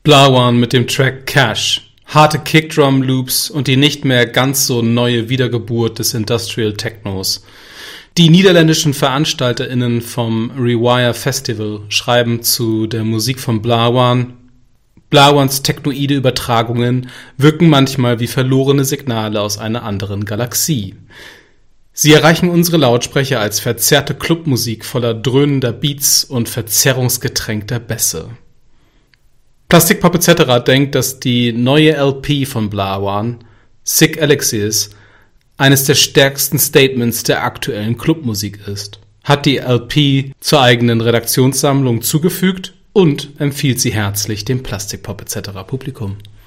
Blawan mit dem Track Cash, harte Kickdrum-Loops und die nicht mehr ganz so neue Wiedergeburt des Industrial Technos. Die niederländischen VeranstalterInnen vom Rewire Festival schreiben zu der Musik von Blawan: Blawans technoide Übertragungen wirken manchmal wie verlorene Signale aus einer anderen Galaxie. Sie erreichen unsere Lautsprecher als verzerrte Clubmusik voller dröhnender Beats und verzerrungsgetränkter Bässe. Plastic Pop etc. denkt, dass die neue LP von Blawan, Sick Elixirs, eines der stärksten Statements der aktuellen Clubmusik ist, hat die LP zur eigenen Redaktionssammlung zugefügt und empfiehlt sie herzlich dem Plastic Pop etc. Publikum.